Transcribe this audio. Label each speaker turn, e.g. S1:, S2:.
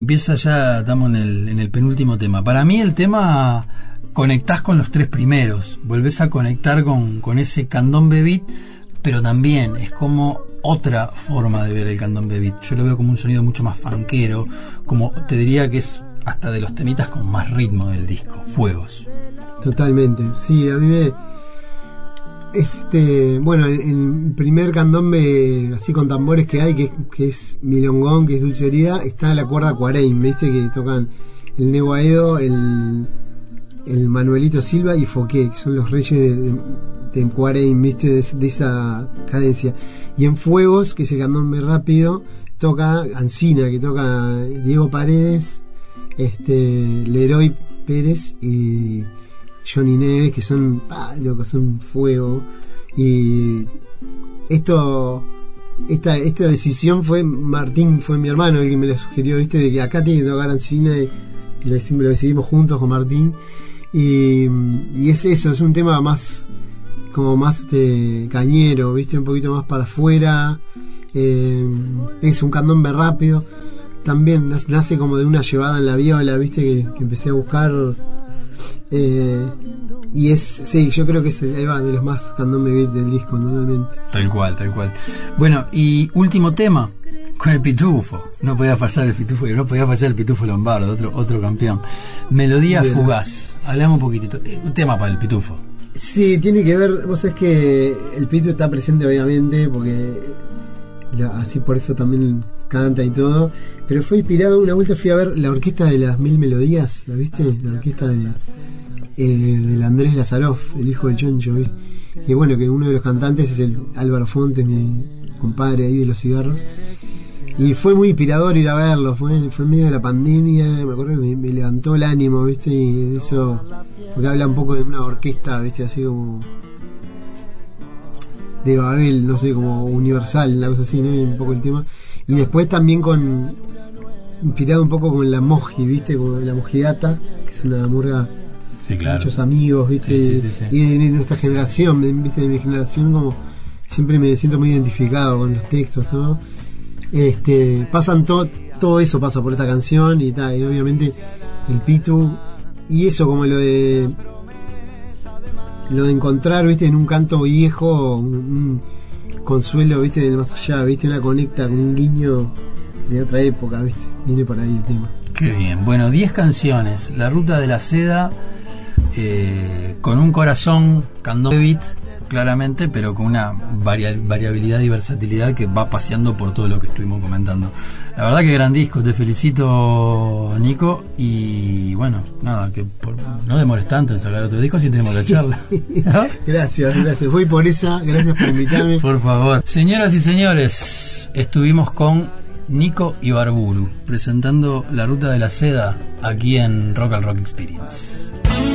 S1: Empieza ya, estamos en el penúltimo tema. Para mí el tema, conectás con los tres primeros, volvés a conectar con ese candombe beat, pero también es como otra forma de ver el candombe beat. Yo lo veo como un sonido mucho más funkero, como te diría que es hasta de los temitas con más ritmo del disco, Fuegos.
S2: Totalmente, sí, a mí me... bueno, el primer candombe así con tambores que hay, que es milongón, que es dulce herida, está la cuerda Cuareim, ¿viste? Que tocan el Nego Aedo, el Manuelito Silva y Foqué, que son los reyes de Cuareim, ¿viste? De esa cadencia. Y en Fuegos, que es el candombe rápido, toca Ancina, que toca Diego Paredes, Leroy Pérez y Johnny Neves, que son locos, son fuego. Y esta decisión fue Martín, fue mi hermano el que me lo sugirió, ¿viste? De que acá tiene que tocar Ancina, y lo decidimos juntos con Martín. Y es eso, es un tema más como más cañero, ¿viste? Un poquito más para afuera. Es un candombe rápido. También nace como de una llevada en la viola, ¿viste? Que empecé a buscar. Y sí, yo creo que es de los más candombe beat del disco, totalmente.
S1: Tal cual. Bueno, y último tema, con el Pitufo. No podía fallar el Pitufo, y no podía fallar el Pitufo Lombardo, otro campeón. Melodía fugaz. Hablamos un poquitito. Un tema para el Pitufo.
S2: Sí, tiene que ver, vos sabés que el Pitu está presente obviamente, porque así por eso también canta y todo, pero fue inspirado. Una vuelta fui a ver la orquesta de las 1000 melodías, ¿la viste? La orquesta del Andrés Lazaroff, el hijo del Choncho, ¿viste? Que bueno, que uno de los cantantes es el Álvaro Fontes, mi compadre ahí de los cigarros, y fue muy inspirador ir a verlo. Fue en medio de la pandemia, me acuerdo que me levantó el ánimo, ¿viste? Y eso, porque habla un poco de una orquesta, ¿viste? Así como de Babel, no sé, como universal, una cosa así, ¿no? Un poco el tema. Y después también inspirado un poco con la moji, ¿viste? Con la mojidata, que es una murga,
S1: sí, claro,
S2: muchos amigos, ¿viste? Sí. Y de nuestra generación, ¿viste? De mi generación, como siempre me siento muy identificado con los textos, ¿no? Pasan todo eso pasa por esta canción y tal, y obviamente el Pitu, y eso como lo de encontrar, ¿viste? En un canto viejo un consuelo, ¿viste? Del más allá, ¿viste? Una conecta con un guiño de otra época, ¿viste? Viene por ahí el tema.
S1: Qué bien. Bueno, 10 canciones. La Ruta de la Seda, con un corazón candombe beat, claramente, pero con una variabilidad y versatilidad que va paseando por todo lo que estuvimos comentando. La verdad que gran disco, te felicito, Nico, y bueno, nada, que no demores tanto en sacar otro disco si tenemos la charla. ¿No?
S2: Gracias, voy por esa, gracias por invitarme.
S1: Por favor. Señoras y señores, estuvimos con Nico Ibarburu presentando La Ruta de la Seda aquí en Rock al Rock Experience.